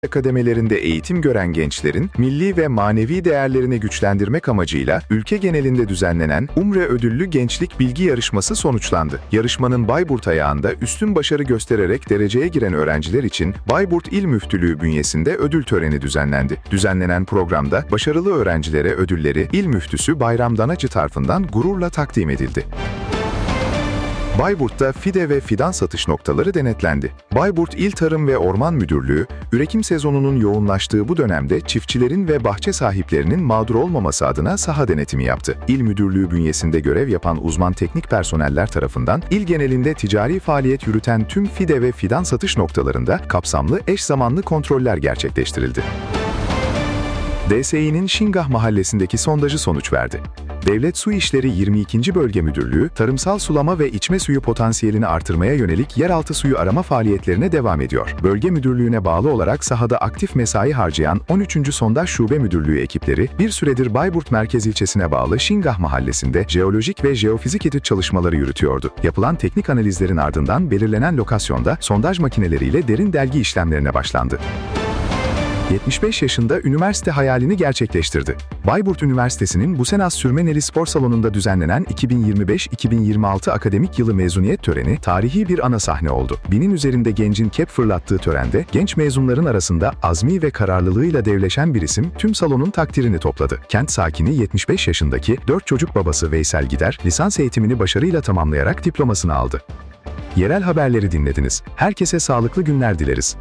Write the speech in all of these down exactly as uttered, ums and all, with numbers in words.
Akademelerinde eğitim gören gençlerin milli ve manevi değerlerini güçlendirmek amacıyla ülke genelinde düzenlenen Umre Ödüllü Gençlik Bilgi Yarışması sonuçlandı. Yarışmanın Bayburt ayağında üstün başarı göstererek dereceye giren öğrenciler için Bayburt İl Müftülüğü bünyesinde ödül töreni düzenlendi. Düzenlenen programda başarılı öğrencilere ödülleri İl Müftüsü Bayram Danacı tarafından gururla takdim edildi. Bayburt'ta fide ve fidan satış noktaları denetlendi. Bayburt İl Tarım ve Orman Müdürlüğü, ürekim sezonunun yoğunlaştığı bu dönemde çiftçilerin ve bahçe sahiplerinin mağdur olmaması adına saha denetimi yaptı. İl Müdürlüğü bünyesinde görev yapan uzman teknik personeller tarafından il genelinde ticari faaliyet yürüten tüm fide ve fidan satış noktalarında kapsamlı eş zamanlı kontroller gerçekleştirildi. D S İ'nin Şingah Mahallesi'ndeki sondajı sonuç verdi. Devlet Su İşleri yirmi ikinci Bölge Müdürlüğü, tarımsal sulama ve içme suyu potansiyelini artırmaya yönelik yeraltı suyu arama faaliyetlerine devam ediyor. Bölge Müdürlüğü'ne bağlı olarak sahada aktif mesai harcayan on üçüncü Sondaj Şube Müdürlüğü ekipleri, bir süredir Bayburt Merkez ilçesine bağlı Şingah Mahallesi'nde jeolojik ve jeofizik etüt çalışmaları yürütüyordu. Yapılan teknik analizlerin ardından belirlenen lokasyonda sondaj makineleriyle derin delgi işlemlerine başlandı. yetmiş beş yaşında üniversite hayalini gerçekleştirdi. Bayburt Üniversitesi'nin Busenas Sürmeneli Spor Salonu'nda düzenlenen iki bin yirmi beş iki bin yirmi altı akademik yılı mezuniyet töreni tarihi bir ana sahne oldu. Binin üzerinde gencin kep fırlattığı törende genç mezunların arasında azmi ve kararlılığıyla devleşen bir isim tüm salonun takdirini topladı. Kent sakini yetmiş beş yaşındaki dört çocuk babası Veysel Gider, lisans eğitimini başarıyla tamamlayarak diplomasını aldı. Yerel haberleri dinlediniz. Herkese sağlıklı günler dileriz.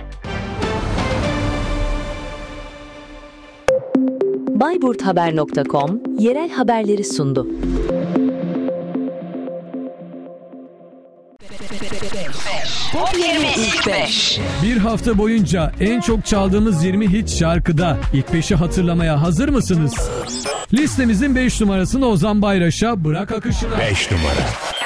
bayburthaber nokta com yerel haberleri sundu. Top yirmi ilk beş. Bir hafta boyunca en çok çaldığımız yirmi hit şarkıda ilk beşi hatırlamaya hazır mısınız? Listemizin beş numarasını Ozan Bayraş'a Bırak Akışına. beş numara.